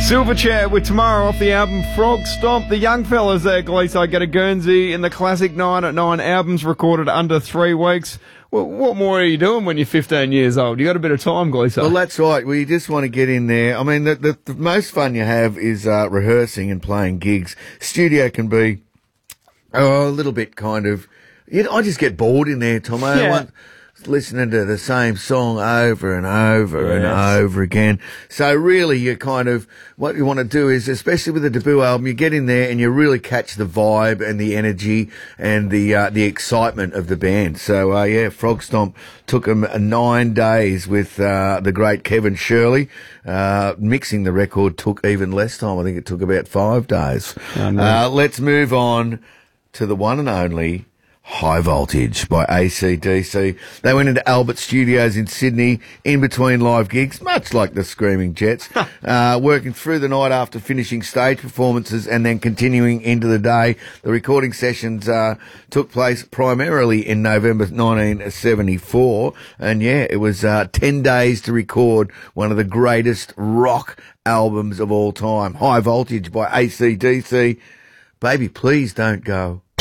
Silverchair with Tomorrow off the album Frog Stomp. The young fellas there, Gleese, I Get a Guernsey in the classic 9 at 9 albums recorded under 3 weeks. Well, what more are you doing when you're 15 years old? You got a bit of time, Gleese. Well, that's right. We just want to get in there. I mean, the most fun you have is rehearsing and playing gigs. Studio can be a little bit kind of... I just get bored in there, Tomo. Yeah. Listening to the same song over and over and over again. So really you kind of, what you want to do is, especially with the debut album, you get in there and you really catch the vibe and the energy and the excitement of the band. So, Frog Stomp took them 9 days with, the great Kevin Shirley. Mixing the record took even less time. I think it took about 5 days. Let's move on to the one and only High Voltage by AC/DC. They went into Albert Studios in Sydney in between live gigs, much like the Screaming Jets, working through the night after finishing stage performances and then continuing into the day. The recording sessions took place primarily in November 1974, and it was 10 days to record one of the greatest rock albums of all time, High Voltage by AC/DC. Baby, please don't go.